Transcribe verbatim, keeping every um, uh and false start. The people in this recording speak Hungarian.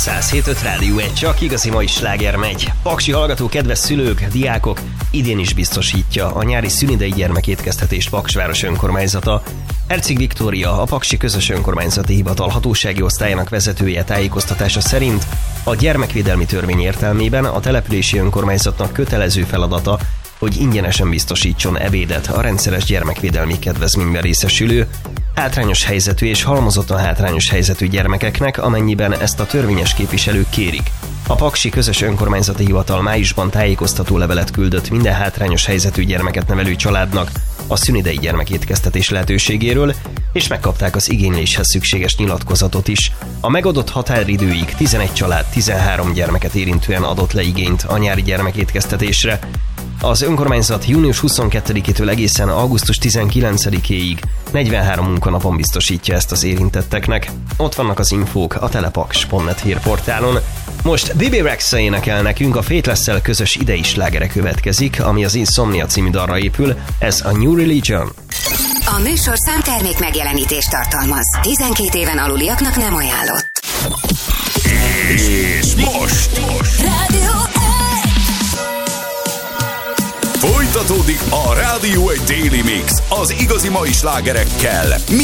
száz hét öt Rádió egy, csak igazi mai sláger megy. Paksi hallgató, kedves szülők, diákok, idén is biztosítja a nyári szünidei gyermekétkeztetést Paksváros önkormányzata. Herceg Viktória, a Paksi Közös Önkormányzati Hivatal hatósági osztályának vezetője tájékoztatása szerint a gyermekvédelmi törvény értelmében a települési önkormányzatnak kötelező feladata, hogy ingyenesen biztosítson ebédet a rendszeres gyermekvédelmi kedvezményben részesülő, hátrányos helyzetű és halmozottan hátrányos helyzetű gyermekeknek, amennyiben ezt a törvényes képviselők kérik. A Paksi Közös Önkormányzati Hivatal májusban tájékoztató levelet küldött minden hátrányos helyzetű gyermeket nevelő családnak a szünidei gyermekétkeztetés lehetőségéről, és megkapták az igényléshez szükséges nyilatkozatot is. A megadott határidőig tizenegy család tizenhárom gyermeket érintően adott le igényt a nyári gyermekétkeztetésre. Az önkormányzat június huszonkettedikétől egészen augusztus tizenkilencedikéig negyvenhárom munkanapon biztosítja ezt az érintetteknek. Ott vannak az infók a telepaks pont net hírportálon. Most Bibi Rexha énekel nekünk, a Faithless-szel közös idei slágere következik, ami az Insomnia című dalra épül, ez a New Religion. A műsor számtermék megjelenítést tartalmaz. tizenkét éven aluliaknak nem ajánlott. És most! most. Rádió Folytatódik a Rádió egy Daily Mix az igazi mai slágerekkel. Mi